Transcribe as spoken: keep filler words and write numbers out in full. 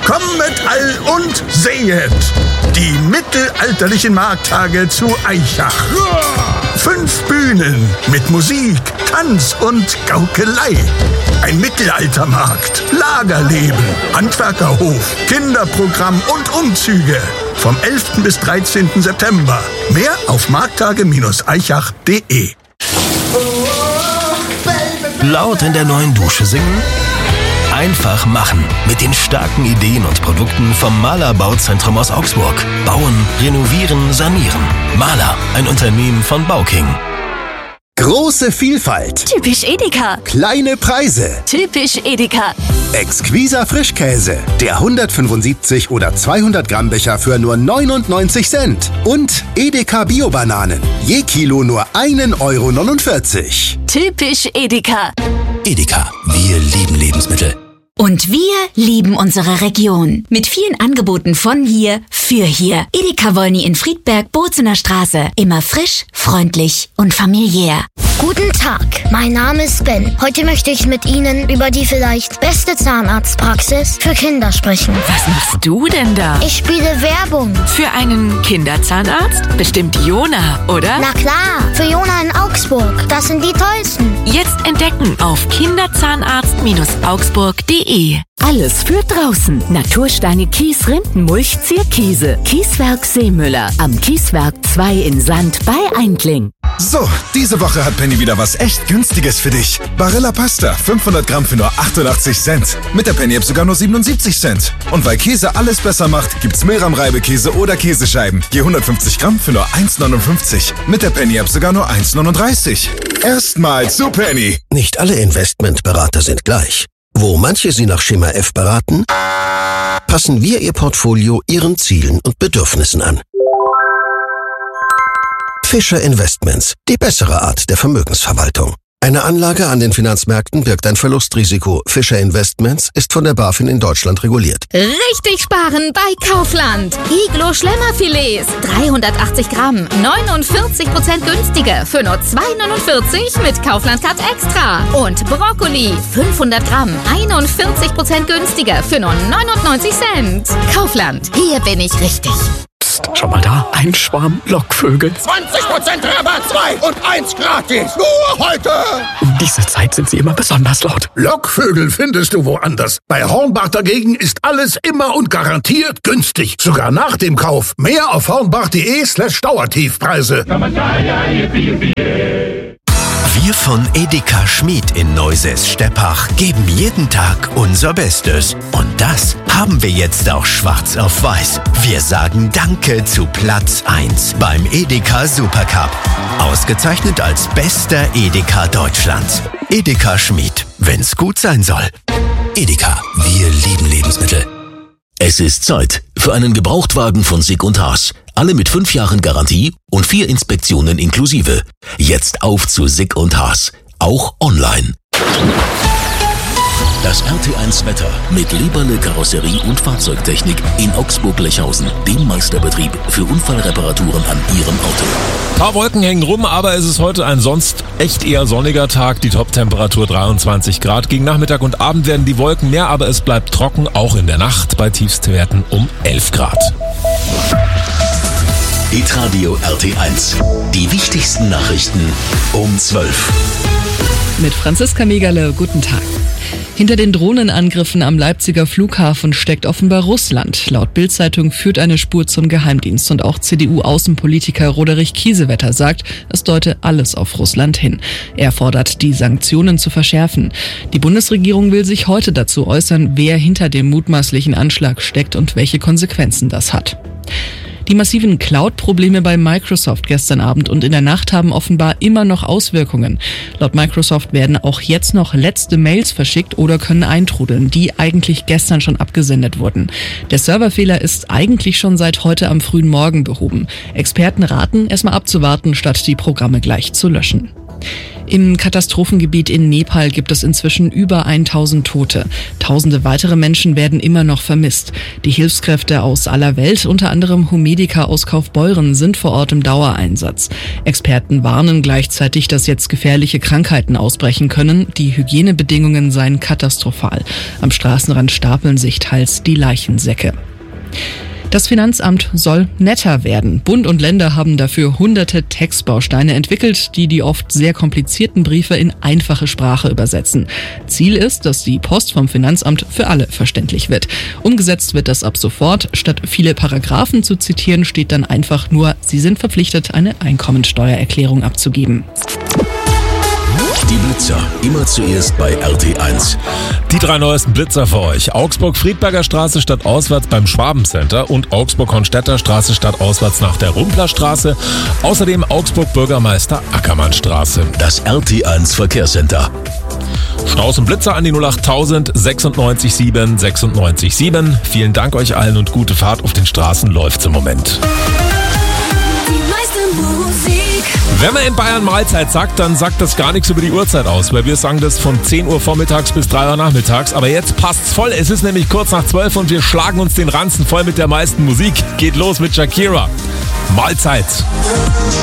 Kommet all und sehet die mittelalterlichen Markttage zu Aichach. Fünf Bühnen mit Musik, Tanz und Gaukelei. Ein Mittelaltermarkt, Lagerleben, Handwerkerhof, Kinderprogramm und Umzüge. Vom elften bis dreizehnten September. Mehr auf markttage Bindestrich aichach punkt de. Laut in der neuen Dusche singen? Einfach machen. Mit den starken Ideen und Produkten vom Mahler Bauzentrum aus Augsburg. Bauen, renovieren, sanieren. Mahler, ein Unternehmen von Bauking. Große Vielfalt. Typisch Edeka. Kleine Preise. Typisch Edeka. Exquiser Frischkäse. Der hundertfünfundsiebzig oder zweihundert Gramm Becher für nur neunundneunzig Cent. Und Edeka Bio-Bananen. Je Kilo nur ein Euro neunundvierzig. Typisch Edeka. Edeka, wir lieben Lebensmittel. Und wir lieben unsere Region. Mit vielen Angeboten von hier, für hier. Edeka Wolny in Friedberg, Bozener Straße. Immer frisch, freundlich und familiär. Guten Tag, mein Name ist Ben. Heute möchte ich mit Ihnen über die vielleicht beste Zahnarztpraxis für Kinder sprechen. Was machst du denn da? Ich spiele Werbung. Für einen Kinderzahnarzt? Bestimmt Jona, oder? Na klar, für Jona in Augsburg. Das sind die tollsten. Jetzt entdecken auf kinderzahnarzt Bindestrich augsburg punkt de. Alles für draußen. Natursteine, Kies, Rindenmulch, Zierkiese. Kieswerk Seemüller. Am Kieswerk zwei in Sand bei Eindling. So, diese Woche hat Penny wieder was echt Günstiges für dich. Barilla Pasta, fünfhundert Gramm für nur achtundachtzig Cent. Mit der Penny-App sogar nur siebenundsiebzig Cent. Und weil Käse alles besser macht, gibt's Milram-Reibekäse oder Käsescheiben. Je hundertfünfzig Gramm für nur eins neunundfünfzig. Mit der Penny-App sogar nur eins neununddreißig. Erstmal zu Penny. Nicht alle Investmentberater sind gleich. Wo manche Sie nach Schema F beraten, passen wir Ihr Portfolio Ihren Zielen und Bedürfnissen an. Fischer Investments, die bessere Art der Vermögensverwaltung. Eine Anlage an den Finanzmärkten birgt ein Verlustrisiko. Fischer Investments ist von der BaFin in Deutschland reguliert. Richtig sparen bei Kaufland. Iglo Schlemmerfilets, dreihundertachtzig Gramm, neunundvierzig Prozent günstiger für nur zwei neunundvierzig mit Kaufland Cut Extra. Und Brokkoli, fünfhundert Gramm, einundvierzig Prozent günstiger für nur neunundneunzig Cent. Kaufland, hier bin ich richtig. Schau mal da, ein Schwarm Lockvögel. zwanzig Prozent Rabatt, zwei und eins gratis. Nur heute. Um diese Zeit sind sie immer besonders laut. Lockvögel findest du woanders. Bei Hornbach dagegen ist alles immer und garantiert günstig. Sogar nach dem Kauf. Mehr auf hornbach.de slash Dauertiefpreise. Wir von Edeka Schmid in Neusäß-Steppach geben jeden Tag unser Bestes. Und das haben wir jetzt auch schwarz auf weiß. Wir sagen Danke zu Platz eins beim Edeka Supercup. Ausgezeichnet als bester Edeka Deutschlands. Edeka Schmid, wenn's gut sein soll. Edeka, wir lieben Lebensmittel. Es ist Zeit für einen Gebrauchtwagen von Sick und Haas. Alle mit fünf Jahren Garantie und vier Inspektionen inklusive. Jetzt auf zu Sick und Haas. Auch online. Das R T eins Wetter mit Leberle Karosserie und Fahrzeugtechnik in Augsburg-Lechhausen, dem Meisterbetrieb für Unfallreparaturen an Ihrem Auto. Ein paar Wolken hängen rum, aber es ist heute ein sonst echt eher sonniger Tag. Die Toptemperatur dreiundzwanzig Grad. Gegen Nachmittag und Abend werden die Wolken mehr, aber es bleibt trocken, auch in der Nacht bei Tiefstwerten um elf Grad. Hitradio R T eins. Die wichtigsten Nachrichten um zwölf. Mit Franziska Megerle, guten Tag. Hinter den Drohnenangriffen am Leipziger Flughafen steckt offenbar Russland. Laut Bild-Zeitung führt eine Spur zum Geheimdienst und auch C D U-Außenpolitiker Roderich Kiesewetter sagt, es deute alles auf Russland hin. Er fordert, die Sanktionen zu verschärfen. Die Bundesregierung will sich heute dazu äußern, wer hinter dem mutmaßlichen Anschlag steckt und welche Konsequenzen das hat. Die massiven Cloud-Probleme bei Microsoft gestern Abend und in der Nacht haben offenbar immer noch Auswirkungen. Laut Microsoft werden auch jetzt noch letzte Mails verschickt oder können eintrudeln, die eigentlich gestern schon abgesendet wurden. Der Serverfehler ist eigentlich schon seit heute am frühen Morgen behoben. Experten raten, erstmal abzuwarten, statt die Programme gleich zu löschen. Im Katastrophengebiet in Nepal gibt es inzwischen über tausend Tote. Tausende weitere Menschen werden immer noch vermisst. Die Hilfskräfte aus aller Welt, unter anderem Humedica aus Kaufbeuren, sind vor Ort im Dauereinsatz. Experten warnen gleichzeitig, dass jetzt gefährliche Krankheiten ausbrechen können. Die Hygienebedingungen seien katastrophal. Am Straßenrand stapeln sich teils die Leichensäcke. Das Finanzamt soll netter werden. Bund und Länder haben dafür hunderte Textbausteine entwickelt, die die oft sehr komplizierten Briefe in einfache Sprache übersetzen. Ziel ist, dass die Post vom Finanzamt für alle verständlich wird. Umgesetzt wird das ab sofort. Statt viele Paragraphen zu zitieren, steht dann einfach nur, Sie sind verpflichtet, eine Einkommensteuererklärung abzugeben. Die Blitzer, immer zuerst bei R T eins. Die drei neuesten Blitzer für euch. Augsburg-Friedberger Straße statt auswärts beim Schwabencenter und Augsburg-Hornstädter Straße statt auswärts nach der Rumplerstraße. Außerdem Augsburg-Bürgermeister Ackermannstraße. Das R T eins Verkehrscenter. Staus und Blitzer an die null acht tausend sechsundneunzig sieben sechsundneunzig sieben. Vielen Dank euch allen und gute Fahrt. Auf den Straßen läuft's im Moment. Wenn man in Bayern Mahlzeit sagt, dann sagt das gar nichts über die Uhrzeit aus, weil wir sagen das von zehn Uhr vormittags bis drei Uhr nachmittags. Aber jetzt passt's voll, es ist nämlich kurz nach zwölf und wir schlagen uns den Ranzen voll mit der meisten Musik. Geht los mit Shakira. Mahlzeit.